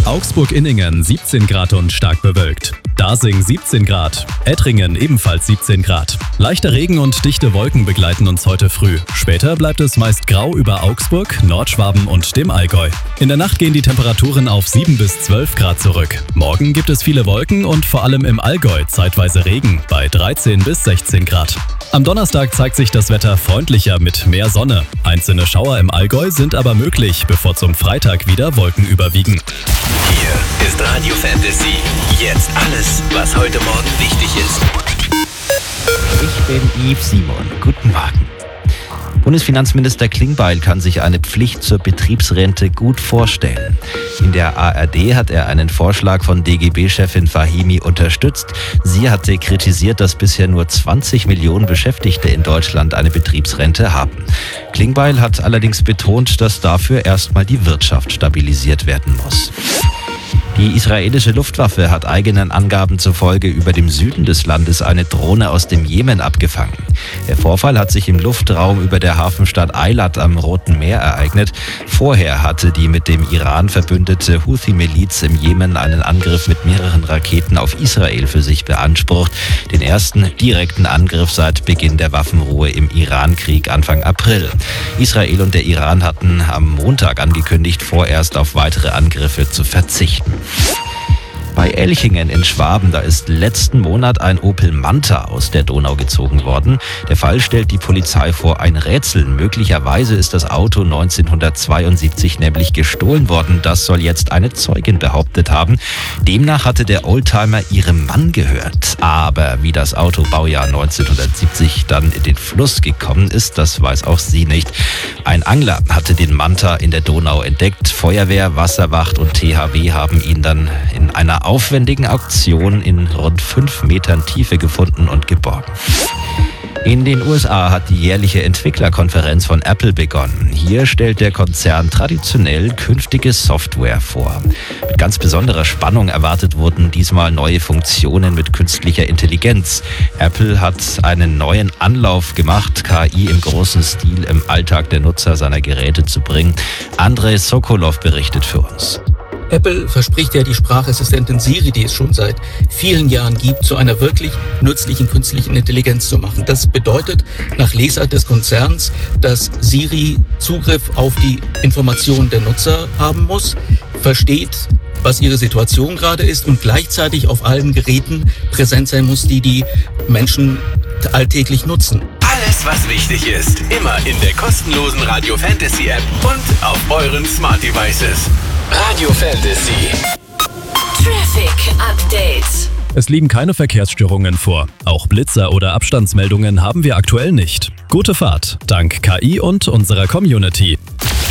Augsburg-Inningen 17 Grad und stark bewölkt. Dasing 17 Grad, Ettringen ebenfalls 17 Grad. Leichter Regen und dichte Wolken begleiten uns heute früh. Später bleibt es meist grau über Augsburg, Nordschwaben und dem Allgäu. In der Nacht gehen die Temperaturen auf 7 bis 12 Grad zurück. Morgen gibt es viele Wolken und vor allem im Allgäu zeitweise Regen bei 13 bis 16 Grad. Am Donnerstag zeigt sich das Wetter freundlicher mit mehr Sonne. Einzelne Schauer im Allgäu sind aber möglich, bevor zum Freitag wieder Wolken überwiegen. Hier ist Radio Fantasy. Jetzt alles, was heute Morgen wichtig ist. Ich bin Yves Simon. Guten Morgen. Bundesfinanzminister Klingbeil kann sich eine Pflicht zur Betriebsrente gut vorstellen. In der ARD hat er einen Vorschlag von DGB-Chefin Fahimi unterstützt. Sie hatte kritisiert, dass bisher nur 20 Millionen Beschäftigte in Deutschland eine Betriebsrente haben. Klingbeil hat allerdings betont, dass dafür erstmal die Wirtschaft stabilisiert werden muss. Die israelische Luftwaffe hat eigenen Angaben zufolge über dem Süden des Landes eine Drohne aus dem Jemen abgefangen. Der Vorfall hat sich im Luftraum über der Hafenstadt Eilat am Roten Meer ereignet. Vorher hatte die mit dem Iran verbündete Houthi-Miliz im Jemen einen Angriff mit mehreren Raketen auf Israel für sich beansprucht. Den ersten direkten Angriff seit Beginn der Waffenruhe im Iran-Krieg Anfang April. Israel und der Iran hatten am Montag angekündigt, vorerst auf weitere Angriffe zu verzichten. Bei Elchingen in Schwaben, da ist letzten Monat ein Opel Manta aus der Donau gezogen worden. Der Fall stellt die Polizei vor ein Rätsel. Möglicherweise ist das Auto 1972 nämlich gestohlen worden. Das soll jetzt eine Zeugin behauptet haben. Demnach hatte der Oldtimer ihrem Mann gehört. Aber wie das Auto Baujahr 1970 dann in den Fluss gekommen ist, das weiß auch sie nicht. Ein Angler hatte den Manta in der Donau entdeckt. Feuerwehr, Wasserwacht und THW haben ihn dann in einer aufwendigen Auktion in rund 5 Metern Tiefe gefunden und geborgen. In den USA hat die jährliche Entwicklerkonferenz von Apple begonnen. Hier stellt der Konzern traditionell künftige Software vor. Mit ganz besonderer Spannung erwartet wurden diesmal neue Funktionen mit künstlicher Intelligenz. Apple hat einen neuen Anlauf gemacht, KI im großen Stil im Alltag der Nutzer seiner Geräte zu bringen. Andrei Sokolov berichtet für uns. Apple verspricht ja die Sprachassistentin Siri, die es schon seit vielen Jahren gibt, zu einer wirklich nützlichen künstlichen Intelligenz zu machen. Das bedeutet nach Lesart des Konzerns, dass Siri Zugriff auf die Informationen der Nutzer haben muss, versteht, was ihre Situation gerade ist und gleichzeitig auf allen Geräten präsent sein muss, die Menschen alltäglich nutzen. Alles, was wichtig ist, immer in der kostenlosen Radio Fantasy App und auf euren Smart Devices. Radio Fantasy. Traffic Update. Es liegen keine Verkehrsstörungen vor. Auch Blitzer oder Abstandsmeldungen haben wir aktuell nicht. Gute Fahrt, dank KI und unserer Community.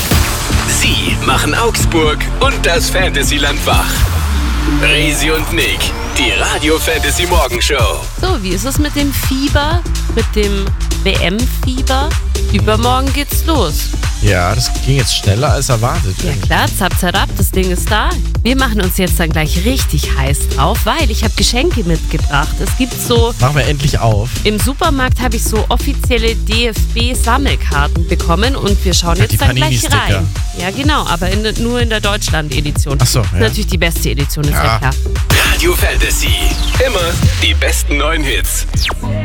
Sie machen Augsburg und das Fantasyland wach. Resi und Nick, die Radio Fantasy Morgenshow. So, wie ist es mit dem Fieber? Mit dem WM-Fieber? Übermorgen geht's los. Ja, das ging jetzt schneller als erwartet. Ja klar, zap, zap, das Ding ist da. Wir machen uns jetzt dann gleich richtig heiß drauf, weil ich habe Geschenke mitgebracht. Es gibt so... Machen wir endlich auf. Im Supermarkt habe ich so offizielle DFB-Sammelkarten bekommen und wir schauen jetzt dann gleich rein. Ja genau, aber nur in der Deutschland-Edition. Ach so, Das ist natürlich die beste Edition, ist ja klar. Radio Fantasy, immer die besten neuen Hits.